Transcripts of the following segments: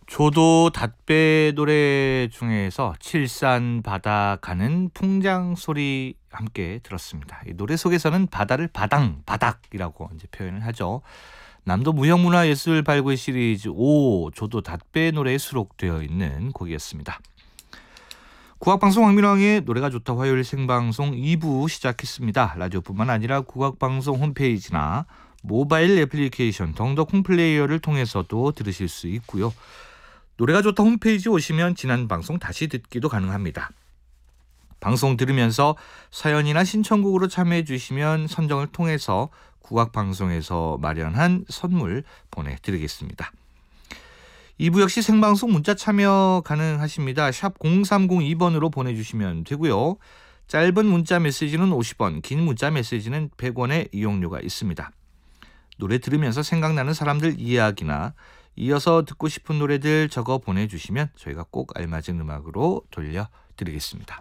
조도 닷배 노래 중에서 칠산 바다 가는 풍장 소리 함께 들었습니다. 이 노래 속에서는 바다를 바닥이라고 이제 표현을 하죠. 남도 무형문화예술 발굴 시리즈 5 조도 닷배 노래에 수록되어 있는 곡이었습니다. 국악방송 황민왕의 노래가 좋다 화요일 생방송 2부 시작했습니다. 라디오뿐만 아니라 국악방송 홈페이지나 모바일 애플리케이션 덩덕 홈플레이어를 통해서도 들으실 수 있고요. 노래가 좋다 홈페이지 오시면 지난 방송 다시 듣기도 가능합니다. 방송 들으면서 사연이나 신청곡으로 참여해 주시면 선정을 통해서 국악방송에서 마련한 선물 보내드리겠습니다. 2부 역시 생방송 문자 참여 가능하십니다. 샵 0302번으로 보내주시면 되고요. 짧은 문자 메시지는 50원, 긴 문자 메시지는 100원의 이용료가 있습니다. 노래 들으면서 생각나는 사람들 이야기나 이어서 듣고 싶은 노래들 적어 보내주시면 저희가 꼭 알맞은 음악으로 돌려드리겠습니다.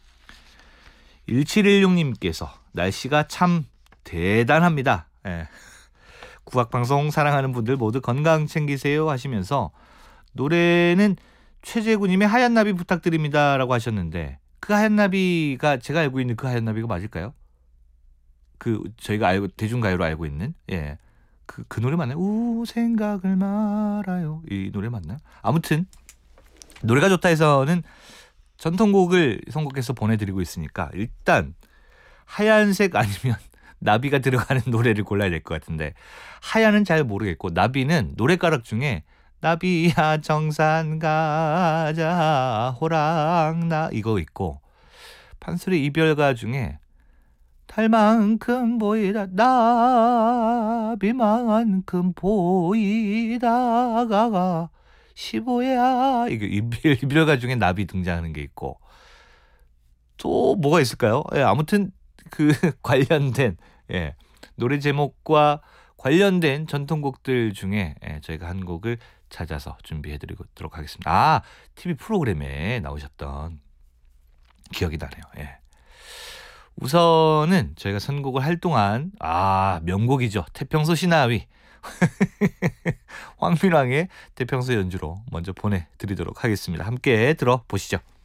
1716님께서 날씨가 참 대단합니다. 예. 국악방송 사랑하는 분들 모두 건강 챙기세요 하시면서 노래는 최재구님의 하얀 나비 부탁드립니다 라고 하셨는데, 그 하얀 나비가 제가 알고 있는 그 하얀 나비가 맞을까요? 저희가 대중가요로 알고 있는 그 노래 맞나요? 우 생각을 말아요, 이 노래 맞나요? 아무튼 노래가 좋다 해서는 전통곡을 선곡해서 보내드리고 있으니까 일단 하얀색 아니면 나비가 들어가는 노래를 골라야 될 것 같은데, 하얀은 잘 모르겠고 나비는 노래가락 중에 나비야 정산 가자 호랑나 이거 있고, 판소리 이별가 중에 달만큼 보이다 나비만큼 보이다가 15야 이게 이별가 중에 나비 등장하는 게 있고, 또 뭐가 있을까요? 아무튼 그 관련된 노래 제목과 관련된 전통곡들 중에 저희가 한 곡을 찾아서 준비해드리도록 하겠습니다. TV 프로그램에 나오셨던 기억이 나네요. 우선은 저희가 선곡을 할 동안 명곡이죠. 태평소 시나위 황민왕의 태평소 연주로 먼저 보내드리도록 하겠습니다. 함께 들어보시죠.